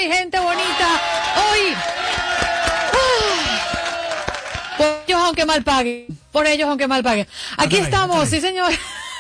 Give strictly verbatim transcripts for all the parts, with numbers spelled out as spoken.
mi gente bonita. Hoy, ah, por ellos aunque mal paguen, por ellos aunque mal paguen. Aquí Ándale, estamos, ándale. sí señor.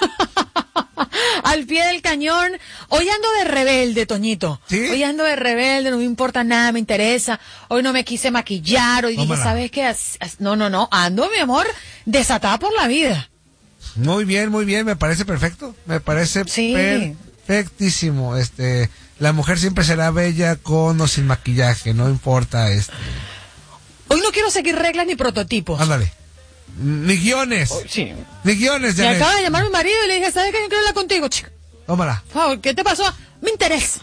Al pie del cañón. Hoy ando de rebelde, Toñito. ¿Sí? Hoy ando de rebelde, no me importa nada, me interesa. Hoy no me quise maquillar, hoy dije, Tómala. ¿sabes qué? As- as- No, no, no, ando, mi amor, desatada por la vida. Muy bien, muy bien, me parece perfecto. Me parece Sí. perfectísimo. Este, la mujer siempre será bella con o sin maquillaje, no importa. Este, Hoy no quiero seguir reglas ni prototipos. ándale. Ni guiones. Sí. Ni guiones, Me Janet. acaba de llamar mi marido y le dije, ¿sabes qué? Yo quiero hablar contigo, chica. Tómala. Por favor, ¿qué te pasó? Me interesa.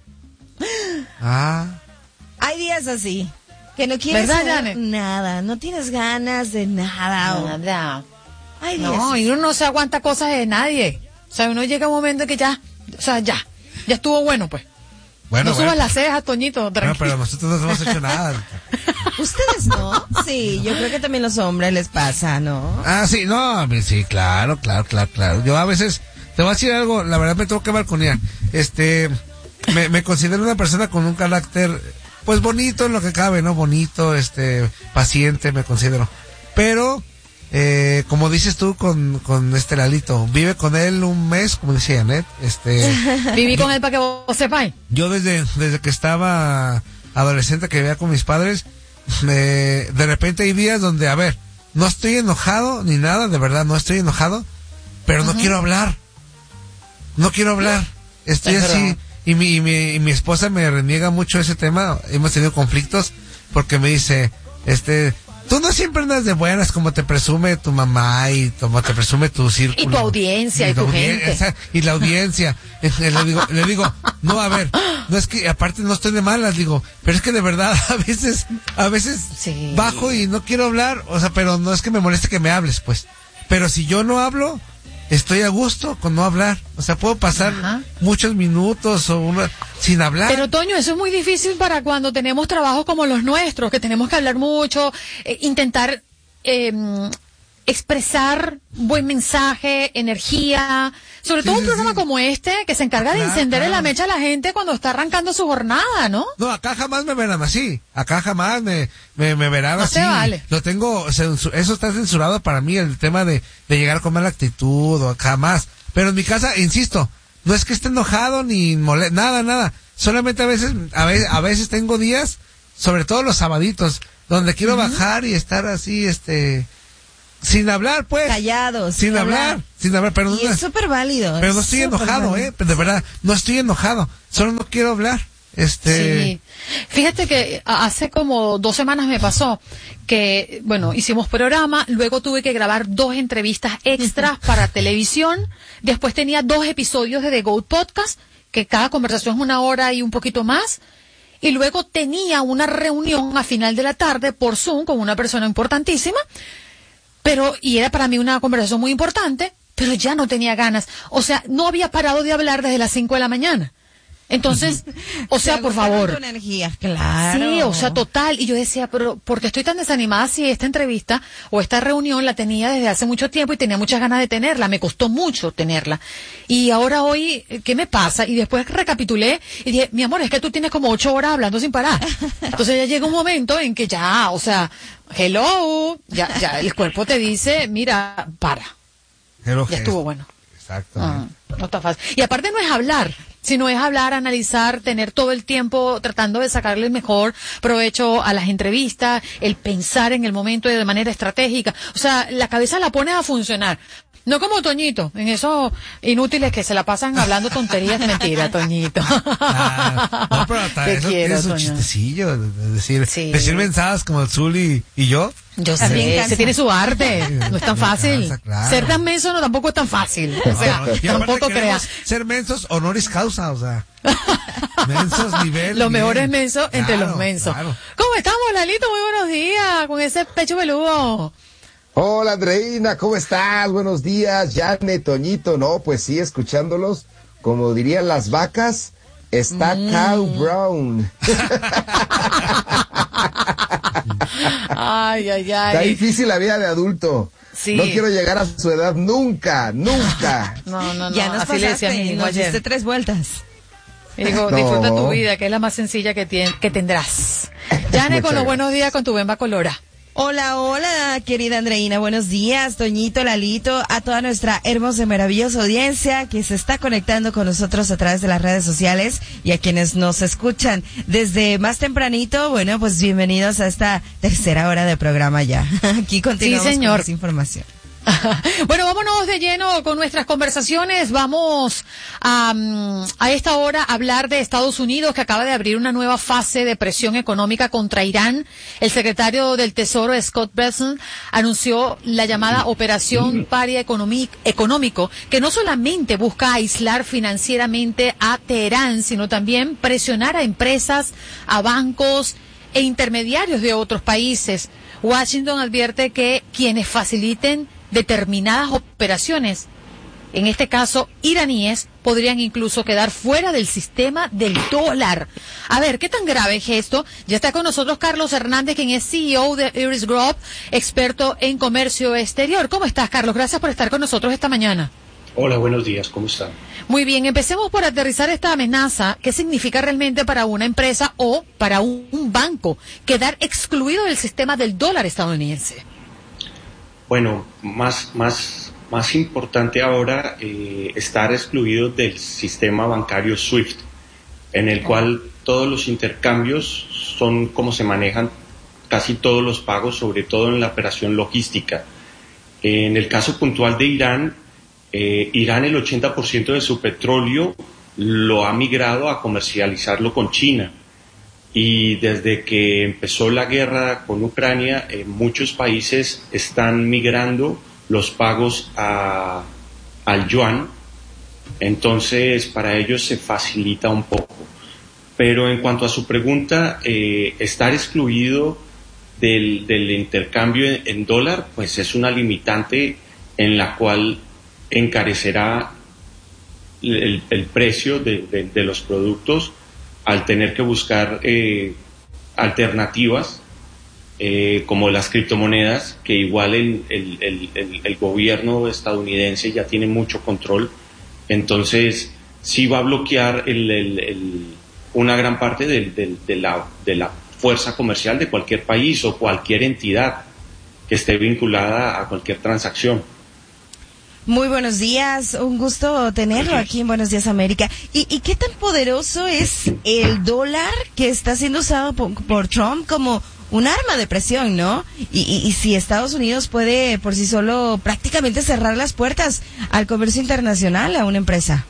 Ah. Hay días así, que no quieres ¿Verdad, hacer Janet? nada, no tienes ganas de nada. o- Nada. Hay días No, y uno no se aguanta cosas de nadie. O sea, uno llega a un momento que ya, o sea, ya, ya estuvo bueno, pues. Bueno, no bueno. subas las cejas, Toñito, Bueno, tranquilo. pero nosotros no hemos hecho nada. ¿Ustedes no? Sí, yo creo que también a los hombres les pasa, ¿no? Ah, sí, no, sí, claro, claro, claro, claro. Yo a veces, te voy a decir algo, la verdad me tengo que balconear. Este, me, me considero una persona con un carácter, pues bonito en lo que cabe, ¿no? Bonito, este, paciente, me considero. Pero, eh, como dices tú con, con este Lalito, vive con él un mes, como decía Janet, este, Viví con él para que vos sepáis. yo desde, desde que estaba adolescente que vivía con mis padres, me, de repente hay días donde, a ver, no estoy enojado ni nada, de verdad, no estoy enojado, pero no quiero hablar. No quiero hablar. Estoy Es así, verdad. y mi, y mi, y mi esposa me reniega mucho ese tema, hemos tenido conflictos, porque me dice, este, tú no siempre andas de buenas como te presume tu mamá y como te presume tu círculo. Y tu audiencia, y tu audien- gente. esa- y la audiencia. Eh, le digo, le digo, no, a ver, no es que, aparte no estoy de malas, digo, pero es que de verdad, a veces, a veces Sí. bajo y no quiero hablar, o sea, pero no es que me moleste que me hables, pues. Pero si yo no hablo, estoy a gusto con no hablar. O sea, puedo pasar Ajá. muchos minutos o una, sin hablar. Pero Toño, eso es muy difícil para cuando tenemos trabajos como los nuestros, que tenemos que hablar mucho, eh, intentar eh, expresar buen mensaje, energía, sobre Sí, todo sí, un programa sí. como este que se encarga de Claro, encender claro. la mecha a la gente cuando está arrancando su jornada, ¿no? No, acá jamás me verán así. Acá jamás me, me, me verán No así. se vale. Lo tengo, censu- eso está censurado para mí, el tema de, de llegar con mala actitud o jamás. Pero en mi casa, insisto, no es que esté enojado ni mole nada, nada. Solamente a veces, a veces, a veces tengo días, sobre todo los sabaditos, donde quiero bajar y estar así, este, sin hablar, pues. Callados. Sin hablar, sin hablar, pero Y no, es súper válido. pero no es estoy súper enojado, válido. eh, de verdad, no estoy enojado, solo no quiero hablar. Este, Sí. Fíjate que a- hace como dos semanas me pasó que, bueno, hicimos programa, luego tuve que grabar dos entrevistas extras para televisión, después tenía dos episodios de The Goat Podcast, que cada conversación es una hora y un poquito más, y luego tenía una reunión a final de la tarde por Zoom con una persona importantísima, pero, y era para mí una conversación muy importante, pero ya no tenía ganas. O sea, no había parado de hablar desde las cinco de la mañana. Entonces, o sea, Te por agotaron favor. tu energía, claro. Sí, o sea, total. Y yo decía, pero ¿por qué estoy tan desanimada si esta entrevista o esta reunión la tenía desde hace mucho tiempo y tenía muchas ganas de tenerla? Me costó mucho tenerla. Y ahora hoy, ¿qué me pasa? Y después recapitulé y dije, mi amor, es que tú tienes como ocho horas hablando sin parar. Entonces ya llega un momento en que ya, o sea, hello, ya, ya el cuerpo te dice, mira, para. pero Ya estuvo bueno. Exacto. Ah, no está fácil. Y aparte no es hablar, sino es hablar, analizar, tener todo el tiempo tratando de sacarle el mejor provecho a las entrevistas, el pensar en el momento y de manera estratégica. O sea, la cabeza la pones a funcionar. No como Toñito, en esos inútiles que se la pasan hablando tonterías de mentira, Toñito. Ah, no, pero hasta Te eso quiero, tiene su Toño. chistecillo, de- de decir, Sí. decir mensajes como el Zuli y yo. Yo También sé, cansa. se tiene su arte, no es tan Me fácil. cansa, claro. Ser tan menso no tampoco es tan fácil. O sea, No, y aparte tampoco queremos creas. ser mensos honoris causa, o sea. Mensos nivel. Lo mejor es nivel. menso entre Claro, los mensos. claro. ¿Cómo estamos, Lalito? Muy buenos días, con ese pecho peludo. Hola Andreina, ¿cómo estás? Buenos días, Janet, Toñito, no, pues sí, escuchándolos, como dirían las vacas, está Cow Brown. Ay, ay, Está ay. difícil la vida de adulto. Sí. No quiero llegar a su edad nunca, nunca. No, no, no. Ya nos así le decía a mi pasaste, niño nos ayer. diste tres vueltas. Y digo, No. disfruta tu vida, que es la más sencilla que, tien- que tendrás. Yane, Muchas con los buenos gracias. días con tu Bemba Colora. Hola, hola, querida Andreina, buenos días, Toñito, Lalito, a toda nuestra hermosa y maravillosa audiencia que se está conectando con nosotros a través de las redes sociales y a quienes nos escuchan desde más tempranito, bueno, pues bienvenidos a esta tercera hora de programa ya. Aquí continuamos Sí, señor. con más información. Bueno, vámonos de lleno con nuestras conversaciones. Vamos a, mm, a esta hora a hablar de Estados Unidos, que acaba de abrir una nueva fase de presión económica contra Irán. El secretario del Tesoro, Scott Bessent, anunció la llamada Operación Paria Economic- Económico, que no solamente busca aislar financieramente a Teherán, sino también presionar a empresas, a bancos e intermediarios de otros países. Washington advierte que quienes faciliten determinadas operaciones, en este caso iraníes, podrían incluso quedar fuera del sistema del dólar. A ver, ¿qué tan grave es esto? Ya está con nosotros Carlos Hernández, quien es C E O de Iris Group, experto en comercio exterior. ¿Cómo estás, Carlos? Gracias por estar con nosotros esta mañana. Hola, buenos días, ¿cómo están? Muy bien, empecemos por aterrizar esta amenaza. ¿Qué significa realmente para una empresa o para un, un banco quedar excluido del sistema del dólar estadounidense? Bueno, más, más, más importante ahora eh, estar excluido del sistema bancario SWIFT, en el cual todos los intercambios son como se manejan casi todos los pagos, sobre todo en la operación logística. En el caso puntual de Irán, eh, Irán el ochenta por ciento de su petróleo lo ha migrado a comercializarlo con China. Y desde que empezó la guerra con Ucrania, eh, muchos países están migrando los pagos a, al yuan, entonces para ellos se facilita un poco. Pero en cuanto a su pregunta, eh, estar excluido del, del intercambio en, en dólar, pues es una limitante en la cual encarecerá el, el precio de, de, de los productos, al tener que buscar eh, alternativas eh, como las criptomonedas, que igual el, el, el, el, el gobierno estadounidense ya tiene mucho control, entonces sí va a bloquear el, el, el, una gran parte de, de, de, la, de la fuerza comercial de cualquier país o cualquier entidad que esté vinculada a cualquier transacción. Muy buenos días, un gusto tenerlo aquí en Buenos Días América. ¿Y, y qué tan poderoso es el dólar que está siendo usado por, por Trump como un arma de presión, ¿no? Y, y, y si Estados Unidos puede por sí solo prácticamente cerrar las puertas al comercio internacional a una empresa.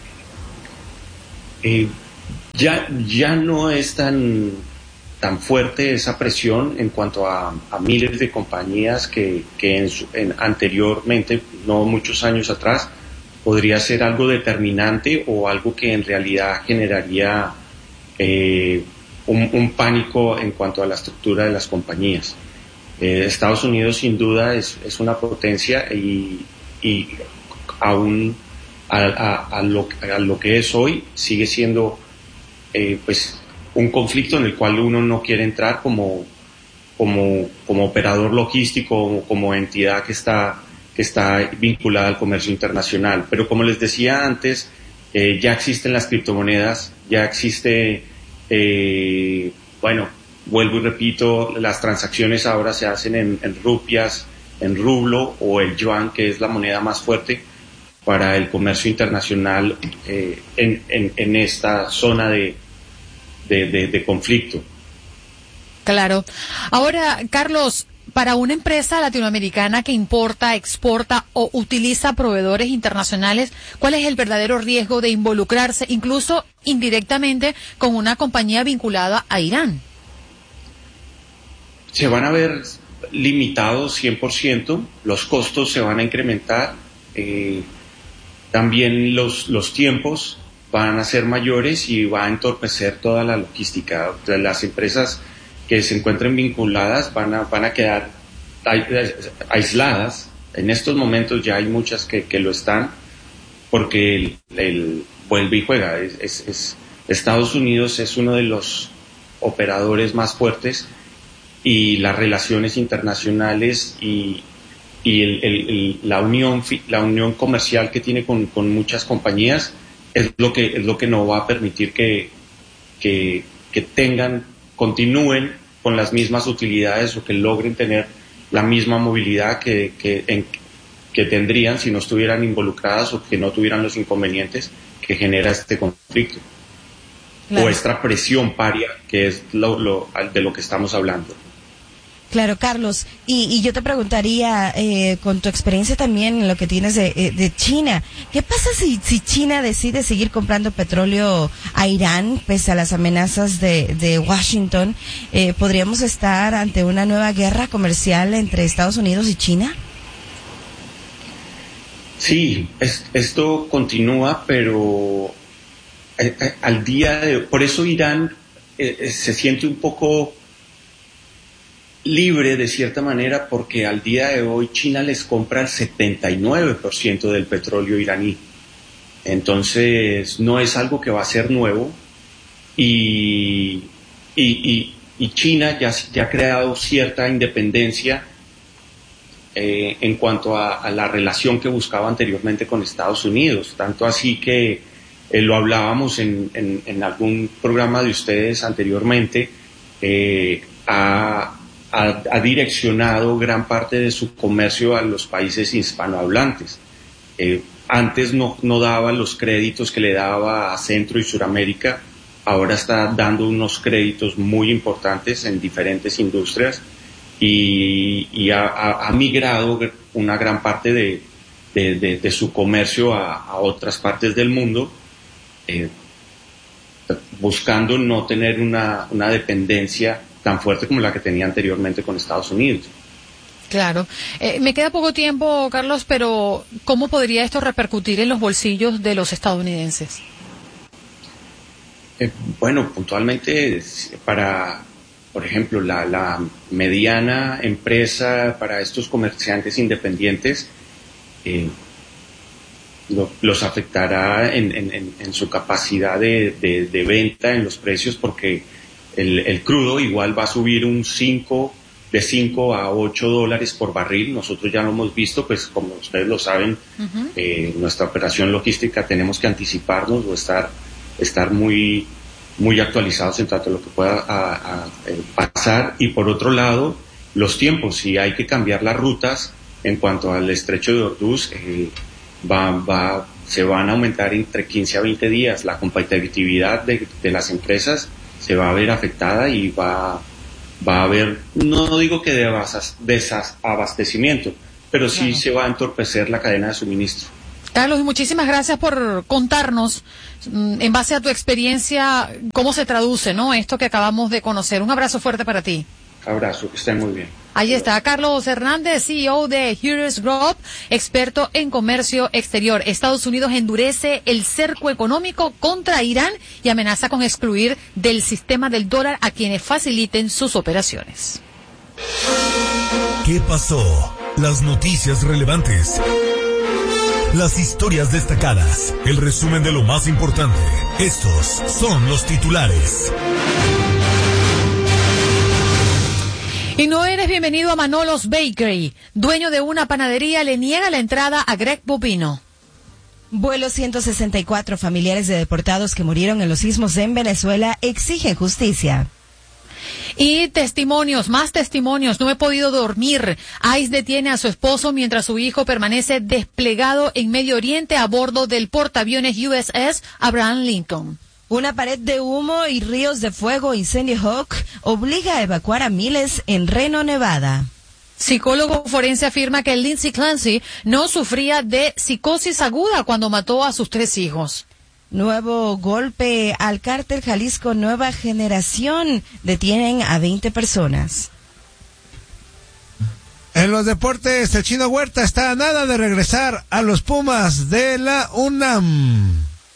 Eh, ya, ya no es tan, tan fuerte esa presión en cuanto a, a miles de compañías que, que en su, en, anteriormente, no muchos años atrás, podría ser algo determinante o algo que en realidad generaría eh, un, un pánico en cuanto a la estructura de las compañías. Eh, Estados Unidos sin duda es, es una potencia y, y aún a, a, a, lo, a lo que es hoy sigue siendo eh, pues un conflicto en el cual uno no quiere entrar como, como, como operador logístico o como entidad que está, que está vinculada al comercio internacional. Pero como les decía antes, eh, ya existen las criptomonedas, ya existe, eh, bueno, vuelvo y repito, las transacciones ahora se hacen en, en rupias, en rublo o el yuan, que es la moneda más fuerte para el comercio internacional eh, en, en, en esta zona de De, de, de conflicto. Claro. Ahora, Carlos, para una empresa latinoamericana que importa, exporta o utiliza proveedores internacionales, ¿cuál es el verdadero riesgo de involucrarse, incluso indirectamente, con una compañía vinculada a Irán? Se van a ver limitados cien por ciento, los costos se van a incrementar, eh, también los, los tiempos van a ser mayores y va a entorpecer toda la logística. Las empresas que se encuentren vinculadas van a, van a quedar aisladas. En estos momentos ya hay muchas que, que lo están, porque el, el vuelve y juega. Es, es, es, Estados Unidos es uno de los operadores más fuertes y las relaciones internacionales y, y el, el, el, la, unión, la unión comercial que tiene con, con muchas compañías es lo que es lo que no va a permitir que, que, que tengan, continúen con las mismas utilidades o que logren tener la misma movilidad que, que, en, que tendrían si no estuvieran involucradas o que no tuvieran los inconvenientes que genera este conflicto. Claro. O esta presión paria, que es lo, lo, de lo que estamos hablando. Claro, Carlos, y, y yo te preguntaría, eh, con tu experiencia también en lo que tienes de, de China, ¿qué pasa si, si China decide seguir comprando petróleo a Irán, pese a las amenazas de, de Washington? Eh, ¿Podríamos estar ante una nueva guerra comercial entre Estados Unidos y China? Sí, es, esto continúa, pero eh, eh, al día de hoy, por eso Irán eh, se siente un poco libre de cierta manera, porque al día de hoy China les compra el setenta y nueve por ciento del petróleo iraní. Entonces no es algo que va a ser nuevo y, y, y, y China ya, ya ha creado cierta independencia eh, en cuanto a, a la relación que buscaba anteriormente con Estados Unidos, tanto así que eh, lo hablábamos en, en, en algún programa de ustedes anteriormente, eh, a Ha, ha direccionado gran parte de su comercio a los países hispanohablantes. Eh, antes no, no daba los créditos que le daba a Centro y Suramérica, ahora está dando unos créditos muy importantes en diferentes industrias y, y ha, ha, ha migrado una gran parte de, de, de, de su comercio a, a otras partes del mundo, eh, buscando no tener una, una dependencia tan fuerte como la que tenía anteriormente con Estados Unidos. Claro. Eh, me queda poco tiempo, Carlos, pero ¿cómo podría esto repercutir en los bolsillos de los estadounidenses? Eh, bueno, puntualmente para, por ejemplo, la, la mediana empresa, para estos comerciantes independientes, eh, lo, los afectará en, en, en su capacidad de, de, de venta, en los precios, porque El, el crudo igual va a subir un cinco, de cinco a ocho dólares por barril. Nosotros ya lo hemos visto, pues como ustedes lo saben, uh-huh. eh, nuestra operación logística tenemos que anticiparnos o estar, estar muy, muy actualizados en tanto a lo que pueda a, a, a pasar. Y por otro lado, los tiempos, si hay que cambiar las rutas en cuanto al estrecho de Hormuz, eh, va, va, se van a aumentar entre quince a veinte días. La competitividad de, de las empresas se va a ver afectada y va, va a haber, no digo que de desabastecimiento, pero sí claro. Se va a entorpecer la cadena de suministro. Carlos, muchísimas gracias por contarnos, en base a tu experiencia, cómo se traduce, ¿no?, esto que acabamos de conocer. Un abrazo fuerte para ti. Abrazo, que estén muy bien. Ahí está Carlos Hernández, C E O de Heroes Group, experto en comercio exterior. Estados Unidos endurece el cerco económico contra Irán y amenaza con excluir del sistema del dólar a quienes faciliten sus operaciones. ¿Qué pasó? Las noticias relevantes. Las historias destacadas. El resumen de lo más importante. Estos son los titulares. Y no eres bienvenido a Manolos Bakery. Dueño de una panadería le niega la entrada a Greg Bobino. Vuelo ciento sesenta y cuatro, familiares de deportados que murieron en los sismos en Venezuela exigen justicia. Y testimonios, más testimonios. No he podido dormir. ICE detiene a su esposo mientras su hijo permanece desplegado en Medio Oriente a bordo del portaaviones U S S Abraham Lincoln. Una pared de humo y ríos de fuego, incendio Hawk, obliga a evacuar a miles en Reno, Nevada. Psicólogo forense afirma que Lindsay Clancy no sufría de psicosis aguda cuando mató a sus tres hijos. Nuevo golpe al cártel Jalisco Nueva Generación. Detienen a veinte personas. En los deportes, el Chino Huerta está a nada de regresar a los Pumas de la UNAM.